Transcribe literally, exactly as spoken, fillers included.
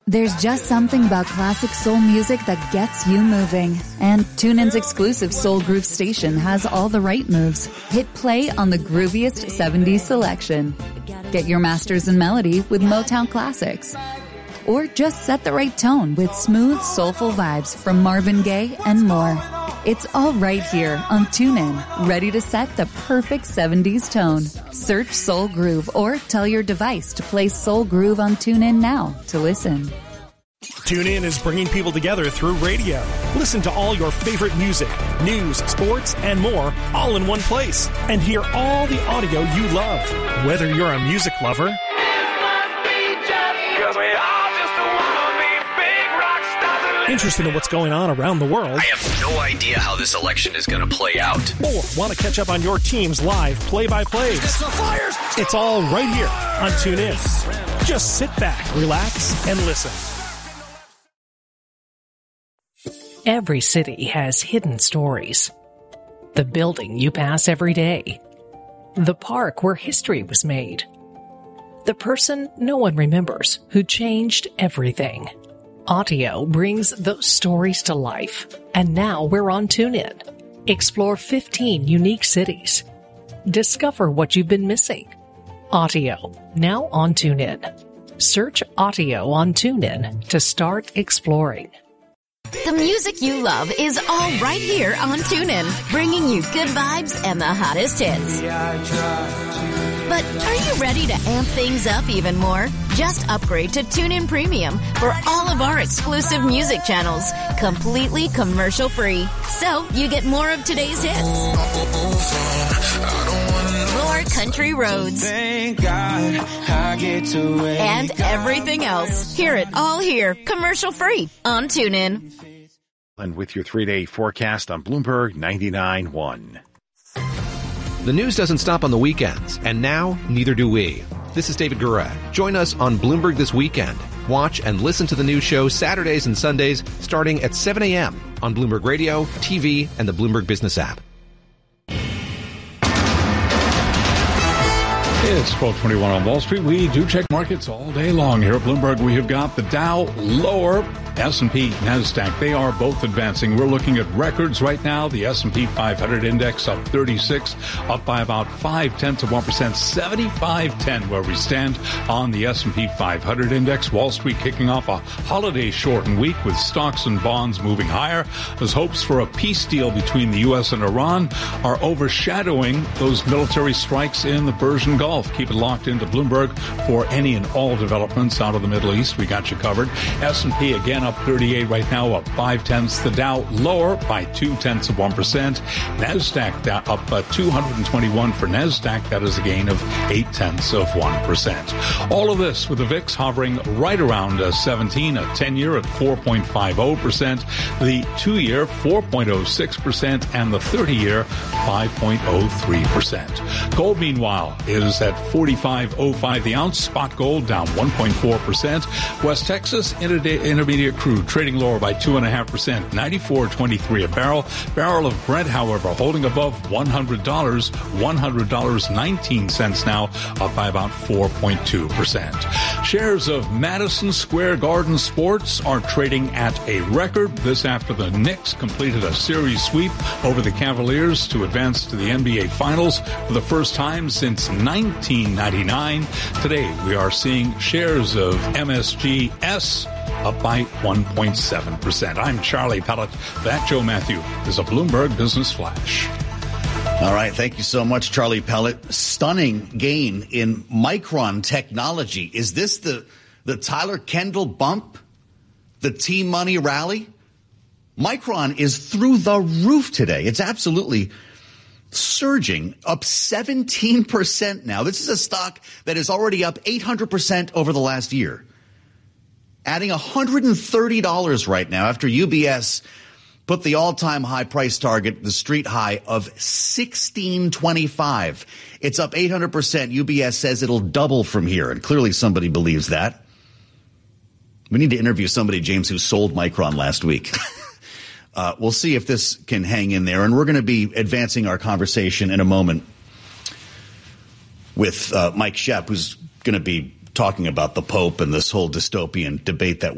There's just something about classic soul music that gets you moving. And TuneIn's exclusive Soul Groove station has all the right moves. Hit play on the grooviest seventies selection. Get your masters in melody with Motown classics. Or just set the right tone with smooth, soulful vibes from Marvin Gaye and more. It's all right here on TuneIn, ready to set the perfect seventies tone. Search Soul Groove or tell your device to play Soul Groove on TuneIn now to listen. TuneIn is bringing people together through radio. Listen to all your favorite music, news, sports, and more all in one place. And hear all the audio you love. Whether you're a music lover interested in what's going on around the world, I have no idea how this election is going to play out, or want to catch up on your team's live play-by-plays, it's all right here on TuneIn. Just sit back, relax, and listen. Every city has hidden stories. The building you pass every day. The park where history was made. The person no one remembers who changed everything. Audio brings those stories to life, and now we're on TuneIn. Explore fifteen unique cities. Discover what you've been missing. Audio, now on TuneIn. Search Audio on TuneIn to start exploring. The music you love is all right here on TuneIn, bringing you good vibes and the hottest hits. But are you ready to amp things up even more? Just upgrade to TuneIn Premium for all of our exclusive music channels, completely commercial-free. So you get more of today's hits, more country roads, and everything else. Hear it all here, commercial-free on TuneIn. And with your three-day forecast on Bloomberg ninety-nine point one. The news doesn't stop on the weekends, and now neither do we. This is David Gura. Join us on Bloomberg This Weekend. Watch and listen to the news show Saturdays and Sundays starting at seven a.m. on Bloomberg Radio, T V, and the Bloomberg Business app. It's twelve twenty-one on Wall Street. We do check markets all day long. Here at Bloomberg, we have got the Dow lower, S and P, NASDAQ. They are both advancing. We're looking at records right now. The S and P five hundred index up thirty-six, up by about five-tenths of one percent, seventy-five ten where we stand on the S and P five hundred index. Wall Street kicking off a holiday-shortened week with stocks and bonds moving higher as hopes for a peace deal between the U S and Iran are overshadowing those military strikes in the Persian Gulf. Keep it locked into Bloomberg for any and all developments out of the Middle East. We got you covered. S and P again up thirty-eight right now, up five-tenths. The Dow lower by two-tenths of one percent. NASDAQ up uh, two hundred twenty-one for NASDAQ. That is a gain of eight-tenths of one percent. All of this with the V I X hovering right around uh, seventeen, a ten-year at four point five zero percent, the two-year four point zero six percent, and the thirty-year five point zero three percent. Gold, meanwhile, is at forty-five oh five the ounce. Spot gold down one point four percent. West Texas inter- intermediate crude trading lower by two point five percent, ninety-four twenty-three a barrel. Barrel of Brent, however, holding above one hundred dollars, one hundred dollars and nineteen cents now, up by about four point two percent. Shares of Madison Square Garden Sports are trading at a record. This after the Knicks completed a series sweep over the Cavaliers to advance to the N B A Finals for the first time since nineteen ninety-nine. Today, we are seeing shares of M S G S up by one point seven percent. I'm Charlie Pellet. That, Joe Matthew, is a Bloomberg Business Flash. All right. Thank you so much, Charlie Pellet. Stunning gain in Micron Technology. Is this the, the Tyler Kendall bump? The T-Money rally? Micron is through the roof today. It's absolutely surging, up seventeen percent now. This is a stock that is already up eight hundred percent over the last year. Adding one hundred thirty dollars right now after U B S put the all-time high price target, the street high of sixteen twenty-five. It's up eight hundred percent. U B S says it'll double from here, and clearly somebody believes that. We need to interview somebody, James, who sold Micron last week. Uh, we'll see if this can hang in there, and we're going to be advancing our conversation in a moment with uh, Mike Shepp, who's going to be talking about the Pope and this whole dystopian debate that